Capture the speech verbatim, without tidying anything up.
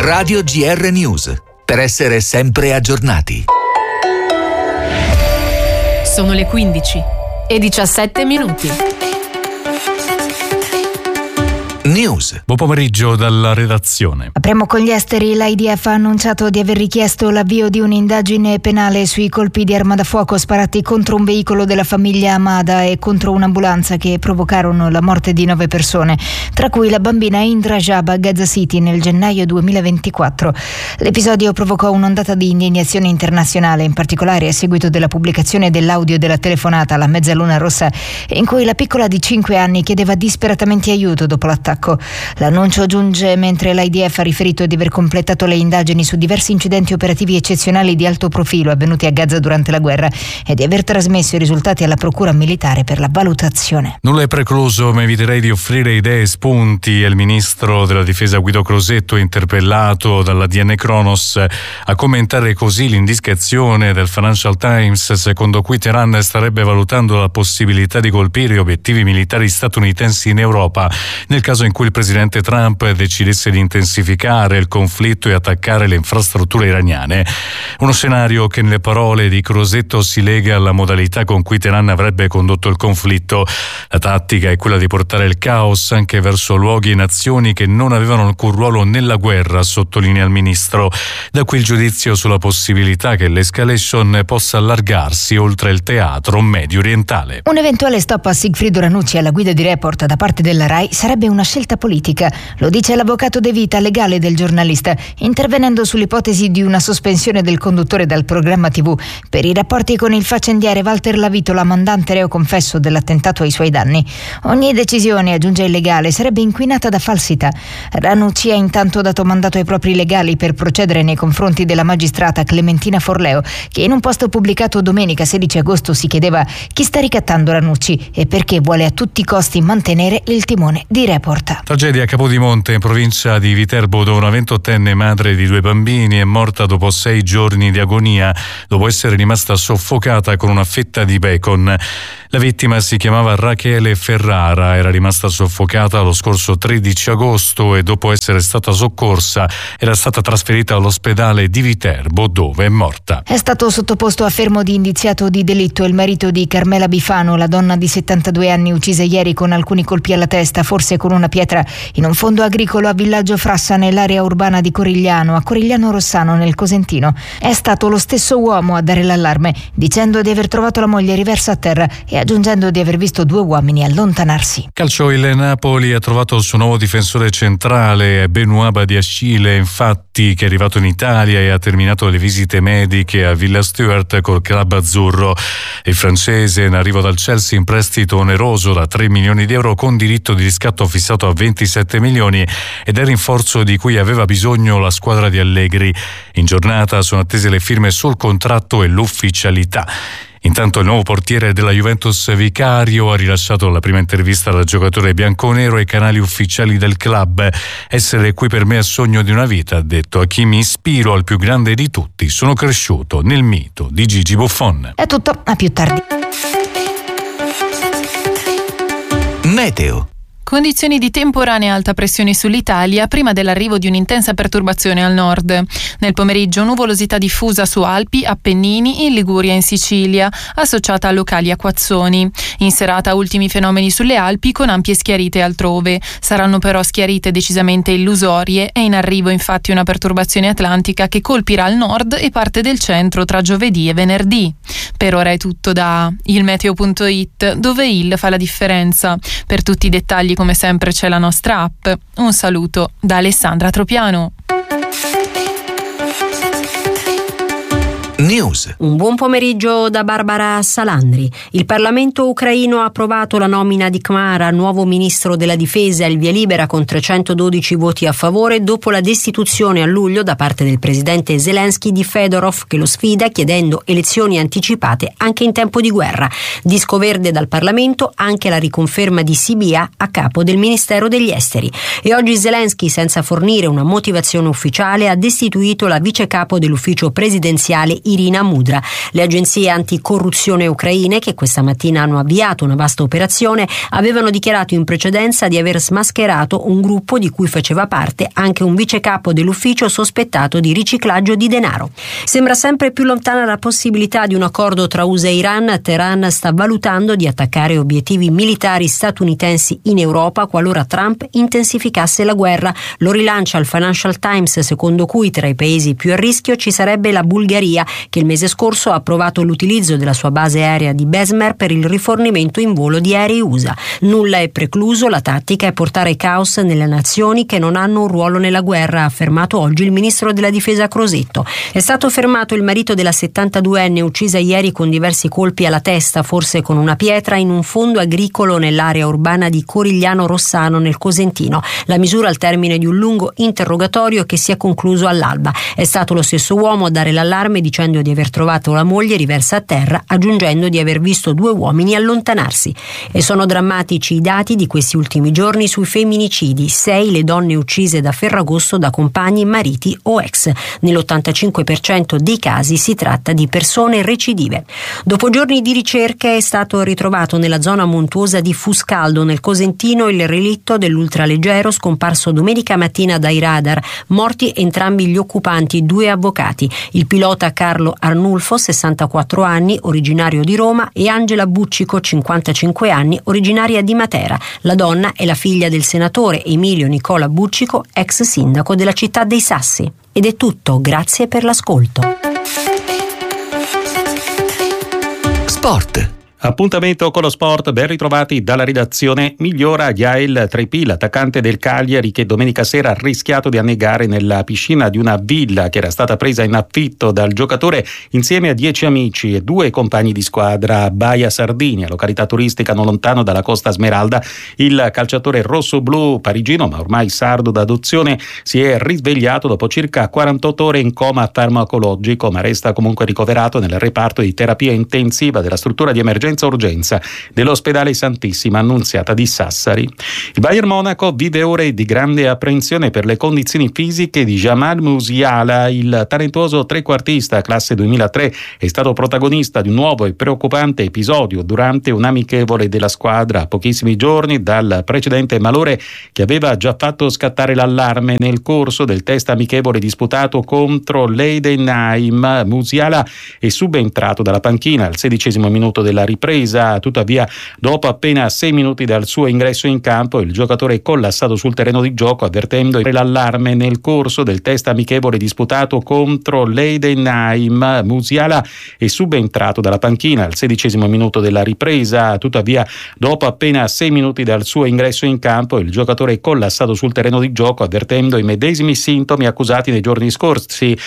Radio G R News, per essere sempre aggiornati. Sono le quindici e diciassette minuti. News. Buon pomeriggio dalla redazione. Apriamo con gli esteri. L'A I D F ha annunciato di aver richiesto l'avvio di un'indagine penale sui colpi di arma da fuoco sparati contro un veicolo della famiglia Amada e contro un'ambulanza che provocarono la morte di nove persone, tra cui la bambina Indra Jab a Gaza City nel gennaio duemilaventiquattro. L'episodio provocò un'ondata di indignazione internazionale, in particolare a seguito della pubblicazione dell'audio della telefonata alla Mezzaluna Rossa, in cui la piccola di cinque anni chiedeva disperatamente aiuto dopo l'attacco. L'annuncio giunge mentre l'A I D F ha riferito di aver completato le indagini su diversi incidenti operativi eccezionali di alto profilo avvenuti a Gaza durante la guerra e di aver trasmesso i risultati alla Procura Militare per la valutazione. Nulla è precluso, ma eviterei di offrire idee e spunti. Il ministro della Difesa Guido Crosetto, interpellato dalla D N Kronos, a commentare così l'indiscrezione del Financial Times secondo cui Teheran starebbe valutando la possibilità di colpire obiettivi militari statunitensi in Europa nel caso in cui il presidente Trump decidesse di intensificare il conflitto e attaccare le infrastrutture iraniane. Uno scenario che nelle parole di Crosetto si lega alla modalità con cui Teheran avrebbe condotto il conflitto. La tattica è quella di portare il caos anche verso luoghi e nazioni che non avevano alcun ruolo nella guerra, sottolinea il ministro. Da qui il giudizio sulla possibilità che l'escalation possa allargarsi oltre il teatro medio orientale. Un eventuale stop a Sigfrido Ranucci alla guida di Report da parte della RAI sarebbe una scelta politica, lo dice l'avvocato De Vita, legale del giornalista, intervenendo sull'ipotesi di una sospensione del conduttore dal programma tivù per i rapporti con il faccendiere Walter Lavitola, mandante reo confesso dell'attentato ai suoi danni. Ogni decisione, aggiunge il legale, sarebbe inquinata da falsità. Ranucci ha intanto dato mandato ai propri legali per procedere nei confronti della magistrata Clementina Forleo, che in un post pubblicato domenica sedici agosto si chiedeva chi sta ricattando Ranucci e perché vuole a tutti i costi mantenere il timone di Report. Tragedia a Capodimonte, in provincia di Viterbo, dove una ventottenne madre di due bambini è morta dopo sei giorni di agonia dopo essere rimasta soffocata con una fetta di bacon. La vittima si chiamava Rachele Ferrara, era rimasta soffocata lo scorso tredici agosto e dopo essere stata soccorsa era stata trasferita all'ospedale di Viterbo, dove è morta. È stato sottoposto a fermo di indiziato di delitto il marito di Carmela Bifano, la donna di settantadue anni uccisa ieri con alcuni colpi alla testa, forse con una pietra, in un fondo agricolo a Villaggio Frassa, nell'area urbana di Corigliano, a Corigliano Rossano, nel Cosentino. È stato lo stesso uomo a dare l'allarme, dicendo di aver trovato la moglie riversa a terra e aggiungendo di aver visto due uomini allontanarsi. Calcio, il Napoli ha trovato il suo nuovo difensore centrale, Benoît Badiashile, infatti, che è arrivato in Italia e ha terminato le visite mediche a Villa Stuart col club azzurro. Il francese, in arrivo dal Chelsea in prestito oneroso da tre milioni di euro con diritto di riscatto fissato a ventisette milioni, ed è il rinforzo di cui aveva bisogno la squadra di Allegri. In giornata sono attese le firme sul contratto e l'ufficialità. Intanto il nuovo portiere della Juventus Vicario ha rilasciato la prima intervista al giocatore bianconero ai canali ufficiali del club. Essere qui per me è sogno di una vita, ha detto, a chi mi ispiro al più grande di tutti. Sono cresciuto nel mito di Gigi Buffon. È tutto, a più tardi. Meteo. Condizioni di temporanea alta pressione sull'Italia prima dell'arrivo di un'intensa perturbazione al nord. Nel pomeriggio nuvolosità diffusa su Alpi, Appennini, in Liguria e in Sicilia, associata a locali acquazzoni. In serata ultimi fenomeni sulle Alpi con ampie schiarite altrove. Saranno però schiarite decisamente illusorie. È in arrivo infatti una perturbazione atlantica che colpirà il nord e parte del centro tra giovedì e venerdì. Per ora è tutto da ilmeteo punto it, dove il fa la differenza. Per tutti i dettagli come sempre c'è la nostra app. Un saluto da Alessandra Tropiano. News. Un buon pomeriggio da Barbara Salandri. Il Parlamento ucraino ha approvato la nomina di Khmara, nuovo ministro della difesa, il via libera con trecentododici voti a favore dopo la destituzione a luglio da parte del presidente Zelensky di Fedorov, che lo sfida chiedendo elezioni anticipate anche in tempo di guerra. Disco verde dal Parlamento anche la riconferma di Sibia a capo del Ministero degli Esteri. E oggi Zelensky, senza fornire una motivazione ufficiale, ha destituito la vicecapo dell'ufficio presidenziale Irina Mudra. Le agenzie anticorruzione ucraine, che questa mattina hanno avviato una vasta operazione, avevano dichiarato in precedenza di aver smascherato un gruppo di cui faceva parte anche un vicecapo dell'ufficio sospettato di riciclaggio di denaro. Sembra sempre più lontana la possibilità di un accordo tra U S A e Iran. Teheran sta valutando di attaccare obiettivi militari statunitensi in Europa qualora Trump intensificasse la guerra. Lo rilancia il Financial Times, secondo cui tra i paesi più a rischio ci sarebbe la Bulgaria, che il mese scorso ha approvato l'utilizzo della sua base aerea di Besmer per il rifornimento in volo di aerei U S A. Nulla è precluso, la tattica è portare caos nelle nazioni che non hanno un ruolo nella guerra, ha affermato oggi il ministro della difesa Crosetto. È stato fermato il marito della settantaduenne uccisa ieri con diversi colpi alla testa, forse con una pietra, in un fondo agricolo nell'area urbana di Corigliano Rossano nel Cosentino. La misura al termine di un lungo interrogatorio che si è concluso all'alba. È stato lo stesso uomo a dare l'allarme dicendo di aver trovato la moglie riversa a terra, aggiungendo di aver visto due uomini allontanarsi. E sono drammatici i dati di questi ultimi giorni sui femminicidi. Sei le donne uccise da Ferragosto da compagni, mariti o ex. Nell'ottantacinque per cento dei casi si tratta di persone recidive. Dopo giorni di ricerche è stato ritrovato nella zona montuosa di Fuscaldo, nel Cosentino, il relitto dell'ultraleggero scomparso domenica mattina dai radar. Morti entrambi gli occupanti, due avvocati. Il pilota Carlo Arnulfo, sessantaquattro anni, originario di Roma, e Angela Buccico, cinquantacinque anni, originaria di Matera. La donna è la figlia del senatore Emilio Nicola Buccico, ex sindaco della città dei Sassi. Ed è tutto, grazie per l'ascolto. Sport. Appuntamento con lo sport, ben ritrovati dalla redazione. Migliora Yael Treppi, l'attaccante del Cagliari, che domenica sera ha rischiato di annegare nella piscina di una villa che era stata presa in affitto dal giocatore insieme a dieci amici e due compagni di squadra a Baia Sardinia, località turistica non lontano dalla Costa Smeralda. Il calciatore rosso-blu parigino, ma ormai sardo d'adozione, si è risvegliato dopo circa quarantotto ore in coma farmacologico, ma resta comunque ricoverato nel reparto di terapia intensiva della struttura di emergenza urgenza dell'ospedale Santissima Annunziata di Sassari. Il Bayern Monaco vive ore di grande apprensione per le condizioni fisiche di Jamal Musiala. Il talentuoso trequartista classe duemilatré è stato protagonista di un nuovo e preoccupante episodio durante un amichevole della squadra a pochissimi giorni dal precedente malore che aveva già fatto scattare l'allarme. Nel corso del test amichevole disputato contro l'Eidenheim, Musiala è subentrato dalla panchina al sedicesimo minuto della ripresa. Tuttavia, dopo appena sei minuti dal suo ingresso in campo, il giocatore è collassato sul terreno di gioco, avvertendo l'allarme. Nel corso del test amichevole disputato contro l'Eidenheim, Musiala è subentrato dalla panchina al sedicesimo minuto della ripresa. Tuttavia, dopo appena sei minuti dal suo ingresso in campo, il giocatore è collassato sul terreno di gioco, avvertendo i medesimi sintomi accusati nei giorni scorsi.